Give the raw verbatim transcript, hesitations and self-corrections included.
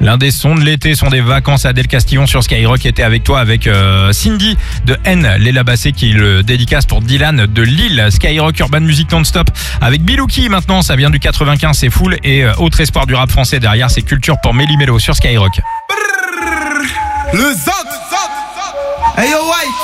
L'un des sons de l'été sont des vacances. Adèle Castillon sur Skyrock était avec toi avec euh, Cindy de N, Léla Bassé qui le dédicace pour Dylan de Lille. Skyrock Urban Music non-stop avec Bilouki maintenant, ça vient du quatre-vingt-quinze, c'est full. Et euh, autre espoir du rap français derrière, c'est Culture pour Méli Mélo sur Skyrock. Le Zot. Hey yo White.